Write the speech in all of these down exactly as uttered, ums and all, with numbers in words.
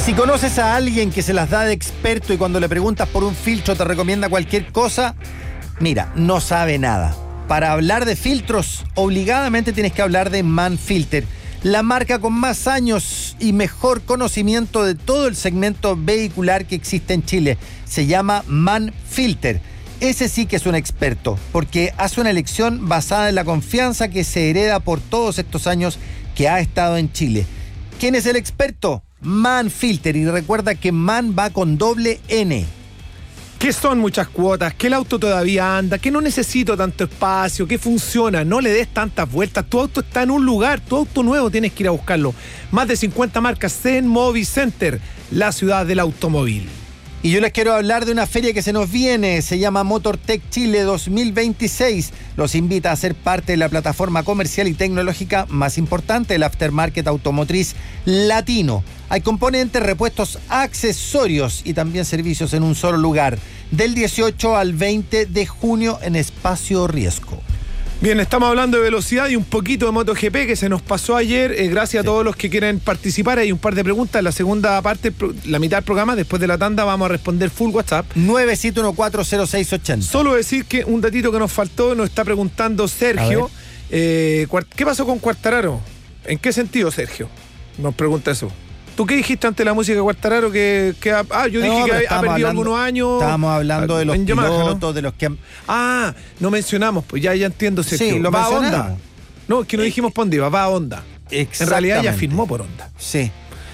Si conoces a alguien que se las da de experto y cuando le preguntas por un filtro te recomienda cualquier cosa, mira, no sabe nada. Para hablar de filtros, obligadamente tienes que hablar de Manfilter, la marca con más años y mejor conocimiento de todo el segmento vehicular que existe en Chile. Se llama Manfilter. Ese sí que es un experto, porque hace una elección basada en la confianza que se hereda por todos estos años que ha estado en Chile. ¿Quién es el experto? Manfilter. Y recuerda que Man va con doble N. ¿Qué son muchas cuotas? ¿Que el auto todavía anda? ¿Que no necesito tanto espacio? ¿Que funciona? No le des tantas vueltas. Tu auto está en un lugar. Tu auto nuevo tienes que ir a buscarlo. Más de cincuenta marcas en Movicenter, la ciudad del automóvil. Y yo les quiero hablar de una feria que se nos viene, se llama MotorTech Chile dos mil veintiséis. Los invita a ser parte de la plataforma comercial y tecnológica más importante del aftermarket automotriz latino. Hay componentes, repuestos, accesorios y también servicios en un solo lugar. Del dieciocho al veinte de junio en Espacio Riesgo. Bien, estamos hablando de velocidad y un poquito de MotoGP que se nos pasó ayer. Eh, gracias sí. a todos los que quieren participar. Hay un par de preguntas. La segunda parte, la mitad del programa, después de la tanda, vamos a responder full WhatsApp. nueve siete uno cuatro cero seis ocho cero. Solo decir que un datito que nos faltó, nos está preguntando Sergio. Eh, ¿Qué pasó con Quartararo? ¿En qué sentido, Sergio? Nos pregunta eso. ¿Tú qué dijiste ante la música de Quartararo? Que, que ha, ah, yo dije no, que ha perdido hablando, algunos años. Estábamos hablando de los en pilotos, Yamaha, ¿no? de los que han... Ah, no mencionamos, pues ya, ya entiendo, Sergio. Sí, lo va a mencionamos. Honda. No, es que no dijimos por dónde iba, va a Honda. En realidad ya firmó por Honda. Sí.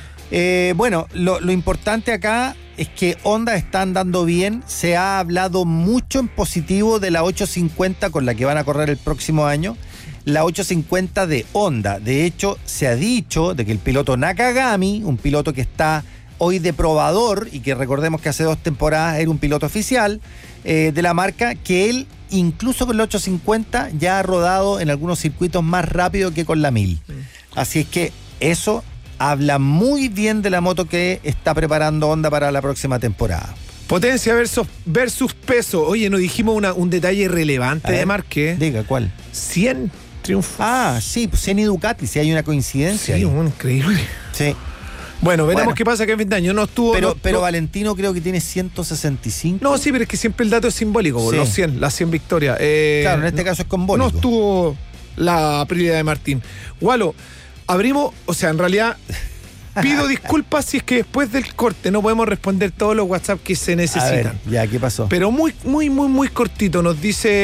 Eh, bueno, lo, lo importante acá es que Honda está andando bien. Se ha hablado mucho en positivo de la ochocientos cincuenta con la que van a correr el próximo año. La ochocientos cincuenta de Honda. De hecho, se ha dicho de que el piloto Nakagami, un piloto que está hoy de probador y que recordemos que hace dos temporadas era un piloto oficial eh, de la marca, que él incluso con la ochocientos cincuenta ya ha rodado en algunos circuitos más rápido que con la mil. Así es que eso habla muy bien de la moto que está preparando Honda para la próxima temporada. Potencia versus, versus peso. Oye, nos dijimos una, un detalle relevante ver, de Marquez. Diga, ¿cuál? cien triunfos. Ah, sí, cien y Ducati, si hay una coincidencia. Sí, ahí. Un increíble. Sí. Bueno, veremos bueno, qué pasa que en fin de año no estuvo. Pero, no, pero no, Valentino creo que tiene ciento sesenta y cinco. No, sí, pero es que siempre el dato es simbólico, sí. los cien, las cien victorias. Eh, claro, en este no, caso es con Bólico. No estuvo la Aprilia de Martín. Gualo, abrimos, o sea, en realidad pido disculpas si es que después del corte no podemos responder todos los WhatsApp que se necesitan. A ver, ya, ¿qué pasó? Pero muy, muy, muy, muy cortito nos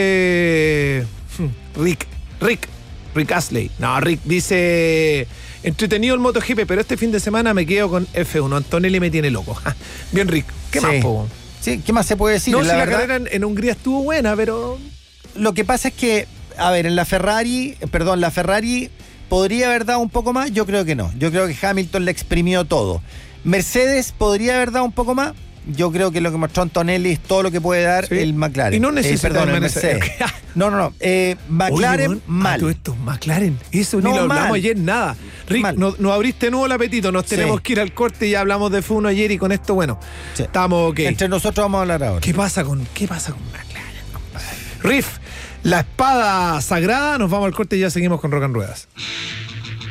dice Rick, Rick, Rick Astley. No, Rick dice: entretenido el MotoGP, pero este fin de semana me quedo con F uno. Antonelli me tiene loco. Bien, Rick. ¿Qué sí. más, po? Sí, ¿qué más se puede decir? No, la si la verdad, carrera en, en Hungría estuvo buena, pero... Lo que pasa es que, a ver, en la Ferrari, perdón, la Ferrari podría haber dado un poco más. Yo creo que no. Yo creo que Hamilton le exprimió todo. Mercedes podría haber dado un poco más. Yo creo que lo que mostró Antonelli es todo lo que puede dar sí. el McLaren. Y no necesita eh, perdón, el Mercedes. Mercedes. No, no, no. Eh, McLaren, Oye, mal. Todo esto, McLaren. Eso no, ni lo hablamos mal. ayer, nada. Rick, nos no abriste nuevo el apetito. Nos tenemos sí. que ir al corte. Ya hablamos de F uno ayer y con esto, bueno, sí. estamos ok. Entre nosotros vamos a hablar ahora. ¿Qué pasa con, qué pasa con McLaren, compadre? Riff, la espada sagrada. Nos vamos al corte y ya seguimos con Rock and Ruedas.